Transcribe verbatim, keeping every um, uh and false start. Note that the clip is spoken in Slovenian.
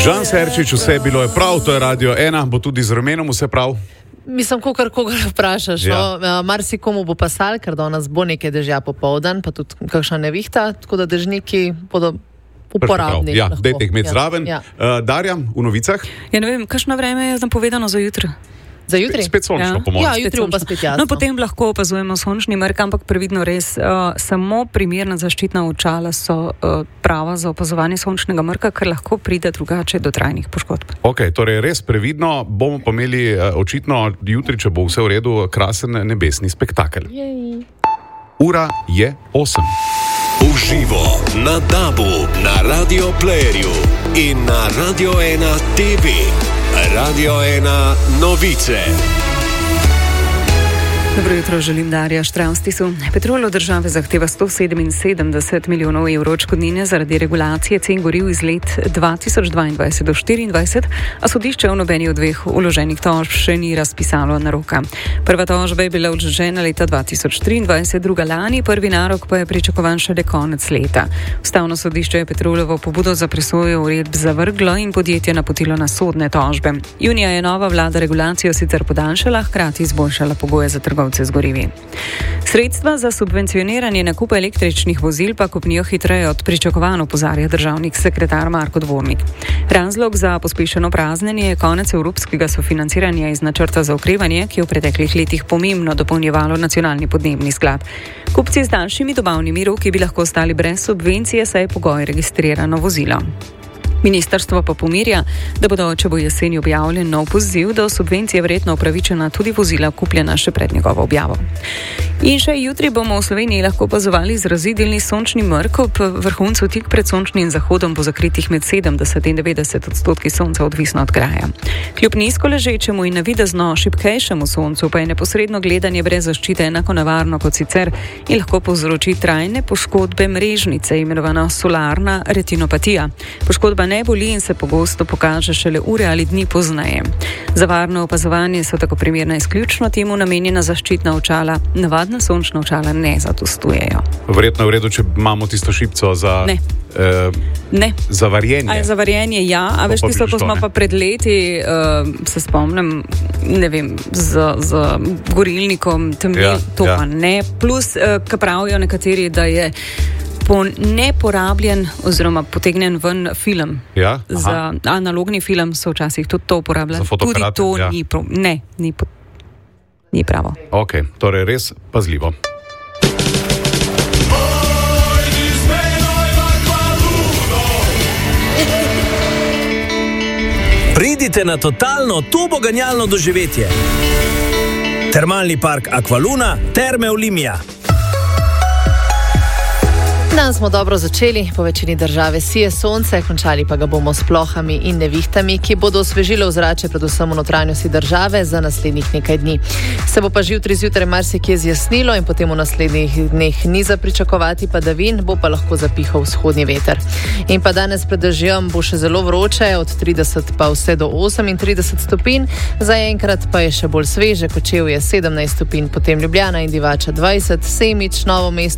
Žan Serčič, vse bilo je prav, to je Radio ena, bo tudi z Rumenom vse prav. Mislim, kogar koga vprašaš, ja. no, marsikomu bo pasal, ker danes bo nekaj dežja popoldan, pa tudi kakšna nevihta, tako da dežniki bodo uporabni. Ja, dajte jih imeti zraven. Ja. Uh, Darja, v novicah? Ja, ne vem, kakšno vreme je napovedano za jutri? Za jutri? Spet sončno, ja. po mojem. Ja, jutri bo pa spet jasno. No, potem lahko opazujemo sončni mrk, ampak previdno res, uh, samo primerna zaščitna očala so uh, prava za opazovanje sončnega mrka, ker lahko pride drugače do trajnih poškodb. Ok, torej res previdno, bomo pa imeli uh, očitno jutri, če bo vse v redu, krasen nebesni spektakel. Jej. Ura je osem. Uživo na Dabu, na Radio Playerju in na Radio ena T V. Radio ena novice. Dobro jutro, želim Darja Štravstisu. Petrol od države zahteva sto sedeminsedemdeset milijonov evrov odškodnine zaradi regulacije cen goriv iz let dva tisoč dvaindvajset do štiriindvajset, a sodišče v nobeni od dveh vloženih tožb še ni razpisalo naroka. Prva tožba je bila vložena leta dva tisoč triindvajset, druga lani, prvi narok pa je pričakovan šele konec leta. Ustavno sodišče je Petrolovo pobudo za presojo uredb zavrglo in podjetje napotilo na sodne tožbe. Junija je nova vlada regulacijo sicer podaljšala, hkrati izboljšala pogoje za trgovce z gorivi. Sredstva za subvencioniranje nakupa električnih vozil pa kopnijo hitreje od pričakovano, opozarja državni sekretar Marko Dvornik. Razlog za pospešeno praznjenje je konec evropskega sofinanciranja iz načrta za okrevanje, ki je v preteklih letih pomembno dopolnjevalo nacionalni podnebni sklad. Kupci z daljšimi dobavnimi roki bi lahko ostali brez subvencije, saj je pogoj registrirano vozilo. Ministrstvo pa pomirja, da bodo, če bo jeseni objavljen nov poziv, do subvencije verjetno upravičena tudi vozila kupljena še pred njegovo objavo. In še jutri bomo v Sloveniji lahko opazovali izrazitelni sončni mrk, ob vrhuncu tik pred sončnim zahodom bo zakritih med sedemdeset in devetdeset odstotki sonca, odvisno od kraja. Kljub nizko ležečemu in navidezno šibkejšemu soncu pa je neposredno gledanje brez zaščite enako nevarno kot sicer in lahko povzroči trajne poškodbe mrežnice, imenovana solarna retinopatija. Poškodba ne boli in se pogosto pokaže šele ure ali dni pozneje. Za varno opazovanje so tako primerna izključno temu namenjena zaščitna očala. Navadna sončna očala ne zadostujejo. Verjetno je v redu, če imamo tisto šipco za... Ne. Uh, ne. Za varjenje. A za varjenje, ja. A veš, tisto, ko smo pa pred leti, uh, se spomnim, ne vem, z, z gorilnikom, temni, ja, to ja. Pa ne. Plus, uh, ka pravijo nekateri, da je po neporabljen oziroma potegnen ven film. Ja? Za analogni film so včasih tudi to uporabljali. Tudi to ja. ni, prav, ne, ni, ni pravo. Ok, torej res pazljivo. Pridite na totalno turboganjalno doživetje. Termalni park Aqualuna, Terme Olimia. Dan smo dobro začeli, po večini države sije sonce, končali pa ga bomo s plohami in nevihtami, ki bodo osvežile ozračje predvsem v notranjosti države za naslednjih nekaj dni. Se bo pa že jutri zjutraj marsikje zjasnilo in potem v naslednjih dneh ni za pričakovati padavin, bo pa lahko zapihal vzhodni veter. In pa danes pred dežjem bo še zelo vroče, od trideset pa vse do osemintrideset stopinj, zaenkrat pa je še bolj sveže, Kočevje sedemnajst stopinj, potem Ljubljana in Divača dvajset, Semič, Novo mesto